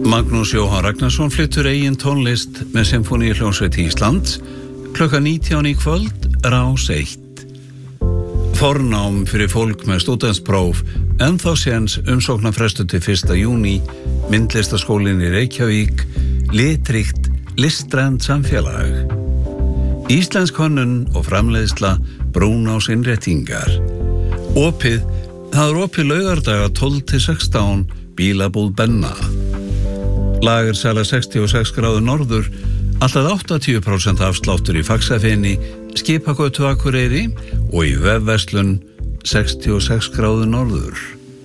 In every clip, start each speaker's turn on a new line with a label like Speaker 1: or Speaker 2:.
Speaker 1: Magnús Jóhann Ragnarsson flyttur eigin tónlist með Sinfóníuhljómsveit Íslands klukkan 19 í kvöld, Rás 1. Fornám fyrir fólk með stúdentspróf, ennþá séns umsóknarfrestur til 1. júní, Myndlistaskólinn í Reykjavík, litríkt, listrænt samfélag. Íslensk hönnun og framleiðsla Brúnás innréttingar. Það er opið laugardaga 12-16, bílabúð Benna. Lagersala 66 gráður norður, alltaf 80% afsláttur í Faxafeni, Skipagötu Akureyri og í vefverslun 66 gráður norður.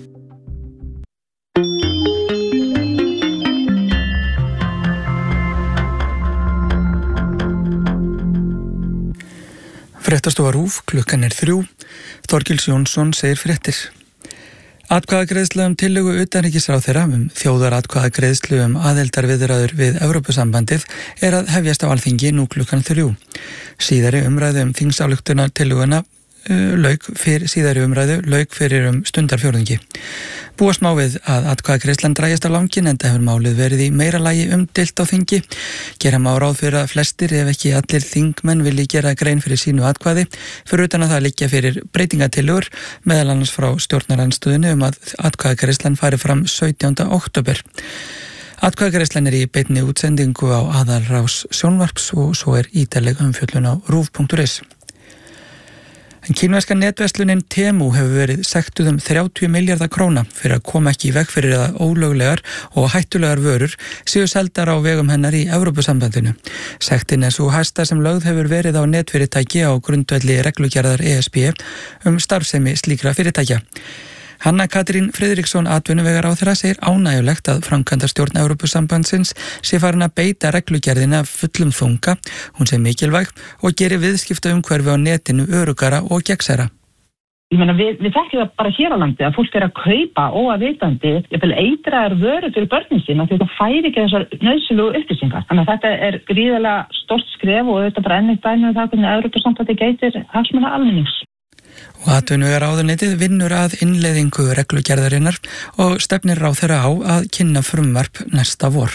Speaker 2: Fréttastofa RÚV, klukkan 3. Þorgils Jónsson segir fréttir. Atkvæðagreiðsla tillögu utanríkisráðherra þjóðaratkvæðagreiðslu aðildarviðræður við Evrópusambandið er að hefjast á Alþingi nú klukkan 3. Síðari umræðu þingsályktuna tillöguna lauk fyrir stundarfjórðungi. Búast má við að atkvæðagreiðslan dragist á langinn enda hefur málið verið í meira lagi umdeilt á þingi. Gera má ráð fyrir að flestir ef ekki allir þingmenn vilji gera grein fyrir sínu atkvæði fyrir utan að það liggja fyrir breytingatillögur meðal annars frá stjórnarandstöðunni að atkvæðagreiðslan fari fram 17. október. Atkvæðagreiðslan er í beinni útsendingu á aðalrás sjónvarps og svo er ítarleg umfjöllun á ruv.is. Kínverska netverslunin Temu hefur verið sektuð 30 milljarða króna fyrir að koma ekki í veg fyrir að ólöglegar og hættulegar vörur séu seldar á vegum hennar í Evrópusambandinu. Sektin er svo hæsta sem lögð hefur verið á netfyrirtæki á grundvelli reglugerðar ESB starfsemi slíkra fyrirtækja. Hanna Katrín Friðriksson atvinnuvegaráðherra segir ánægjulegt að framkvæmdastjórn Evrópusambandsins sé farin að beita reglugerðina fullum þunga, hún sé mikilvæg og gerir viðskiptaumhverfi á netinu öruggara og gegnsærra.
Speaker 3: Ég meina, við þekkjum það bara hér á landi að fólk er að kaupa óafvitandi eitraðar vörur fyrir börnin sín að þetta færi ekki þessar nauðsynlegu upplýsingar. Þannig að þetta er gríðarlega stórt skref og þetta bara enn eitt dæmi það hvernig Evrópusambandið gætir hagsmuna almennings.
Speaker 2: Og atvinnuvegaráðuneytið vinnur að innleiðingu reglugerðarinnar og stefnir ráðherra á að kynna frumvarp næsta vor.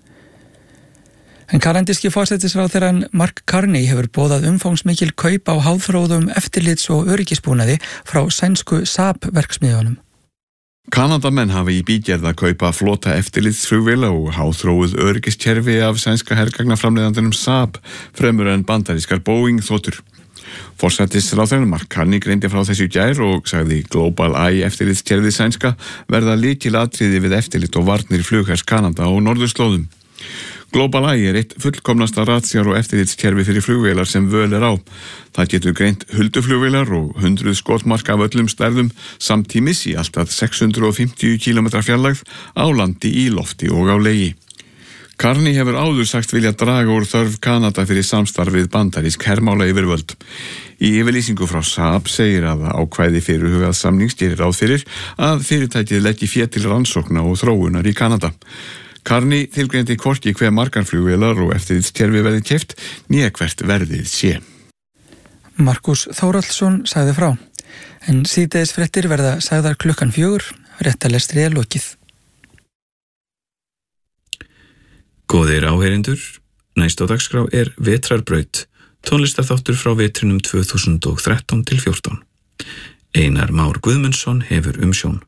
Speaker 2: En kanadíski forsætisráðherrann Mark Carney hefur boðað umfangsmikil kaup á háþróðum eftirlits- og öryggisbúnaði frá sænsku Saab-verksmiðjunum.
Speaker 4: Kanadamenn hafa í bígerð að kaupa flota eftirlitsflugvéla og háþróuð öryggiskerfi af sænska hergagnaframleiðandanum Saab fremur en bandarískar Boeing þotur. Forsætisráðherrann Mark Carney greindi frá þessu í gær og sagði Global Eye eftirlitskerfið sænska verða lykilatriði við eftirlit og varnir flughers Kanada og norðurslóðum. Global Eye er eitt fullkomnasta ratsjár og eftirlitskerfi fyrir flugvélar sem völ er á. Það getur greint hulduflugvélar og 100 skotmarka af öllum stærðum samtímis í allt að 650 km fjarlægð á landi, í lofti og á legi. Carney hefur áður sagt vilja draga úr þörf Kanada fyrir samstarfið bandarísk hermála yfirvöld. Í yfirlýsingu frá Saab segir að ákvæði fyrirhugað samnings gerir ráð fyrir að fyrirtækið leggi fé til rannsókna og þróunar í Kanada. Carney tilgreindi hvorki hve margar flugvélar og eftirlitskerfi verði keypt né hvert verðið sé.
Speaker 2: Markus Þórhallsson sagði frá. En síðdegis fréttir verða sagðar klukkan 4, réttalestri er lokið.
Speaker 5: Góðir áheyrendur, næst á dagskrá er Vetrarbraut, tónlistarþáttur frá vetrinum 2013 til 14. Einar Már Guðmundsson hefur umsjón.